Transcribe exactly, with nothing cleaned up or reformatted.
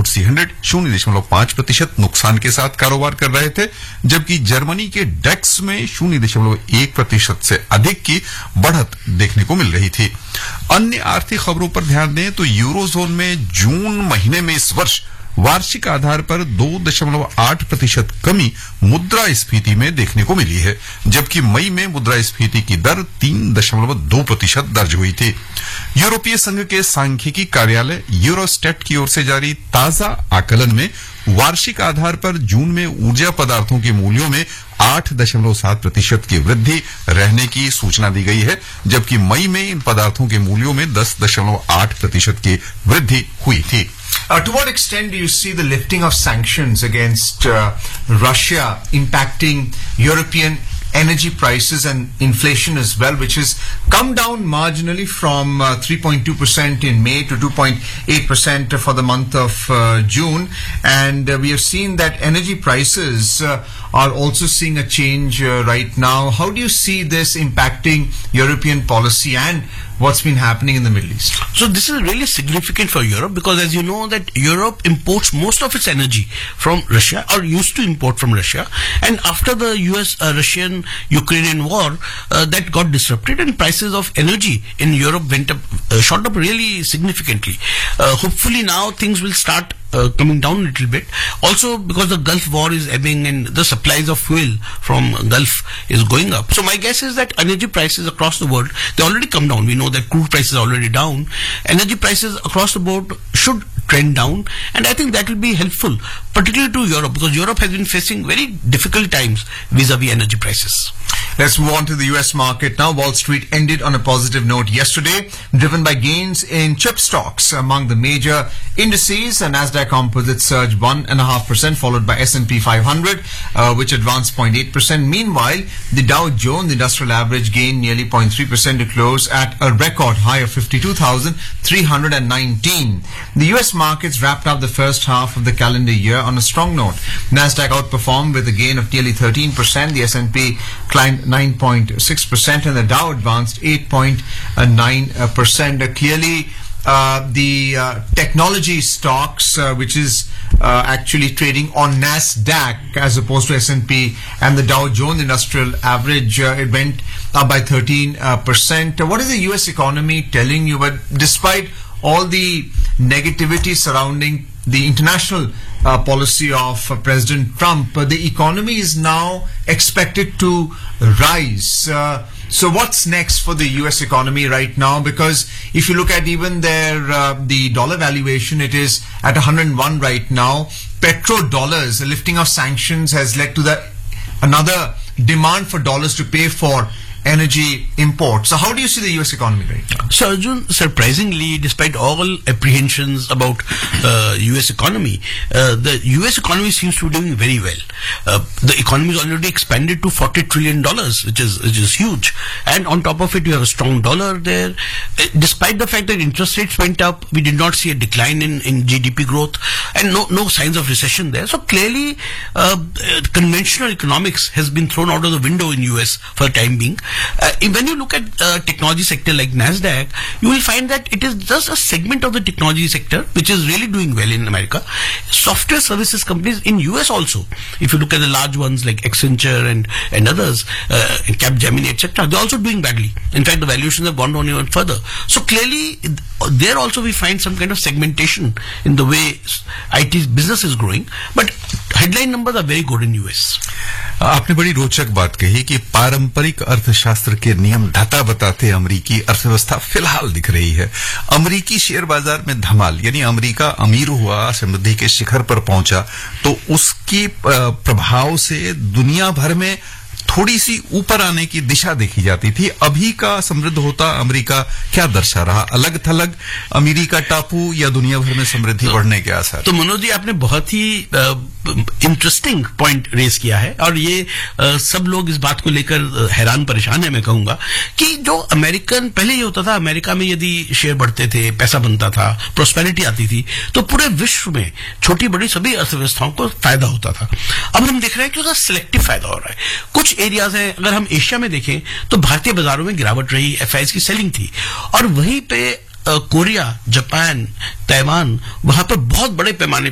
FTSE hundred शून्य दशमलव पांच प्रतिशत नुकसान के साथ कारोबार कर रहे थे, जबकि जर्मनी के डेक्स में शून्य दशमलव एक प्रतिशत से अधिक की बढ़त देखने को मिल रही थी। अन्य आर्थिक खबरों पर ध्यान दें तो यूरोजोन में जून महीने में इस वर्ष वार्षिक आधार पर दो दशमलव आठ प्रतिशत कमी मुद्रास्फीति में देखने को मिली है, जबकि मई में मुद्रास्फीति की दर तीन दशमलव दो प्रतिशत दर्ज हुई थी। यूरोपीय संघ के सांख्यिकी कार्यालय यूरोस्टेट की ओर से जारी ताजा आकलन में वार्षिक आधार पर जून में ऊर्जा पदार्थों के मूल्यों में आठ दशमलव सात प्रतिशत की वृद्धि रहने की सूचना दी गई है, जबकि मई में इन पदार्थों के मूल्यों में दस दशमलव आठ प्रतिशत की वृद्धि हुई थी। Uh, to what extent do you see the lifting of sanctions against uh, Russia impacting European energy prices and inflation as well, which has come down marginally from uh, three point two percent in May to two point eight percent for the month of uh, June, and uh, we have seen that energy prices uh, are also seeing a change uh, right now. How do you see this impacting European policy and what's been happening in the Middle East? So this is really significant for Europe because, as you know, that Europe imports most of its energy from Russia, or used to import from Russia, and after the U S uh, Russian Ukrainian war, uh, that got disrupted and prices of energy in Europe went up, uh, shot up really significantly. Uh, hopefully now things will start Uh, coming down a little bit. Also because the Gulf war is ebbing and the supplies of fuel from Gulf is going up. So my guess is that energy prices across the world, they already come down. We know that crude prices are already down. Energy prices across the board should trend down, and I think that will be helpful, particularly to Europe, because Europe has been facing very difficult times vis-a-vis energy prices. Let's move on to the U S market now. Wall Street ended on a positive note yesterday, driven by gains in chip stocks among the major indices. And Nasdaq Composite surged one point five percent, followed by S and P five hundred, uh, which advanced zero point eight percent. Meanwhile, the Dow Jones Industrial Average gained nearly zero point three percent to close at a record high of fifty-two thousand three hundred nineteen. The U S markets wrapped up the first half of the calendar year on a strong note. Nasdaq outperformed with a gain of nearly thirteen percent. The S and P climbed nine point six percent and the Dow advanced eight point nine percent. Uh, clearly, uh, the uh, technology stocks, uh, which is uh, actually trading on Nasdaq as opposed to S and P and the Dow Jones Industrial Average, uh, it went up by thirteen percent. Uh, what is the U S economy telling you? But despite all the negativity surrounding the international uh, policy of uh, President Trump, uh, the economy is now expected to rise. Uh, so what's next for the U S economy right now? Because if you look at even their uh, the dollar valuation, it is at one hundred one right now. Petrodollars, the lifting of sanctions has led to the another demand for dollars to pay for energy imports. So how do you see the U S economy right now? So Arjun, surprisingly, despite all apprehensions about uh, U S economy, uh, the U S economy seems to be doing very well. Uh, the economy is already expanded to forty trillion dollars, which is which is huge. And on top of it, you have a strong dollar there. Uh, despite the fact that interest rates went up, we did not see a decline in, in G D P growth and no no signs of recession there. So clearly, uh, conventional economics has been thrown out of the window in U S for the time being. Uh, when you look at uh, technology sector like Nasdaq, you will find that it is just a segment of the technology sector which is really doing well in America. Software services companies in U S also, if you look at the large ones like Accenture and, and others, uh, Capgemini, et cetera, they're also doing badly. In fact, the valuations have gone down even further. So clearly, there also we find some kind of segmentation in the way I T business is growing. But headline numbers are very good in U S. आपने बड़ी रोचक बात कही कि पारंपरिक अर्थशास्त्र के नियम धाता बताते अमेरिकी अर्थव्यवस्था फिलहाल दिख रही है। अमेरिकी शेयर बाजार में धमाल, यानी अमेरिका अमीर हुआ, समृद्धि के शिखर पर पहुंचा, तो उसकी प्रभाव से दुनिया भर में थोड़ी सी ऊपर आने की दिशा देखी जाती थी। अभी का समृद्ध होता अमेरिका क्या दर्शा रहा? अलग थलग अमेरिका टापू या दुनिया भर में समृद्धि बढ़ने के आसार? तो मनोज जी, आपने बहुत ही इंटरेस्टिंग पॉइंट रेज किया है और ये आ, सब लोग इस बात को लेकर हैरान परेशान है। मैं कहूंगा कि जो अमेरिकन पहले ये होता था, अमेरिका में यदि शेयर बढ़ते थे, पैसा बनता था, प्रोस्पेरिटी आती थी, तो पूरे विश्व में छोटी बड़ी सभी अर्थव्यवस्थाओं को फायदा होता था। अब हम देख रहे हैं कि उसका सिलेक्टिव फायदा हो रहा है। कुछ एरियाज हैं, अगर हम एशिया में देखें तो भारतीय बाजारों में गिरावट रही, एफ आई आई की सेलिंग थी, और वहीं पे कोरिया, जापान, ताइवान, वहां पर बहुत बड़े पैमाने